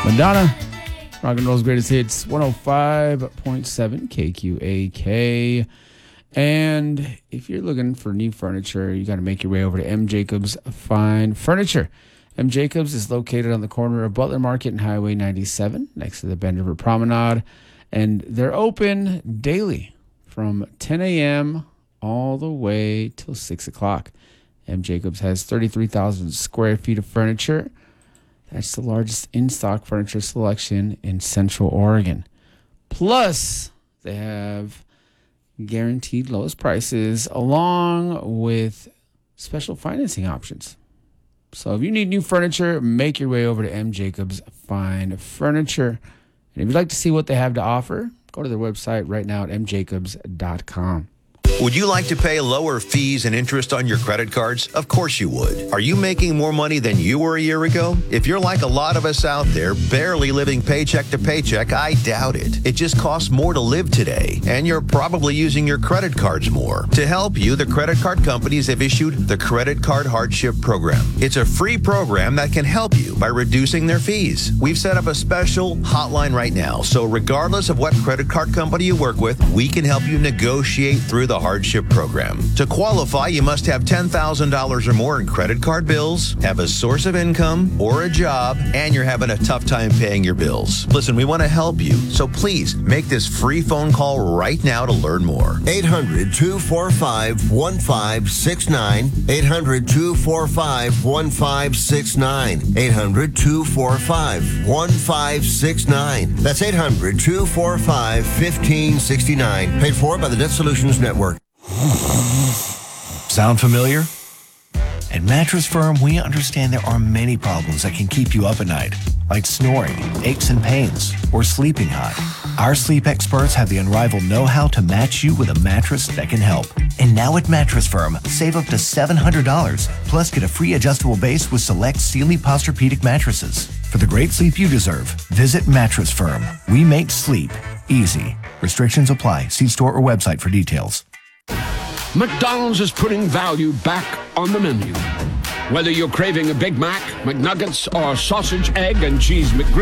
Madonna, rock and roll's greatest hits, 105.7 KQAK. And if you're looking for new furniture, you got to make your way over to M. Jacobs Fine Furniture. M. Jacobs is located on the corner of Butler Market and Highway 97, next to the Bend River Promenade. And they're open daily from 10 a.m. all the way till 6 o'clock. M. Jacobs has 33,000 square feet of furniture. That's the largest in-stock furniture selection in Central Oregon. Plus, they have guaranteed lowest prices along with special financing options. So if you need new furniture, make your way over to M. Jacobs Fine Furniture. And if you'd like to see what they have to offer, go to their website right now at mjacobs.com. Would you like to pay lower fees and interest on your credit cards? Of course you would. Are you making more money than you were a year ago? If you're like a lot of us out there, barely living paycheck to paycheck, I doubt it. It just costs more to live today, and you're probably using your credit cards more. To help you, the credit card companies have issued the Credit Card Hardship Program. It's a free program that can help you by reducing their fees. We've set up a special hotline right now, so regardless of what credit card company you work with, we can help you negotiate through the hardship program. To qualify, you must have $10,000 or more in credit card bills, have a source of income or a job, and you're having a tough time paying your bills. Listen, we want to help you, so please make this free phone call right now to learn more. 800-245-1569. 800-245-1569. 800-245-1569. That's 800-245-1569. Paid for by the Debt Solutions Network. Sound familiar? At Mattress Firm, we understand there are many problems that can keep you up at night, like snoring, aches and pains, or sleeping hot. Our sleep experts have the unrivaled know-how to match you with a mattress that can help. And now at Mattress Firm, save up to $700, plus get a free adjustable base with select Sealy Posturepedic mattresses. For the great sleep you deserve, visit Mattress Firm. We make sleep easy. Restrictions apply. See store or website for details. McDonald's is putting value back on the menu. Whether you're craving a Big Mac, McNuggets, or sausage, egg, and cheese McGriddle,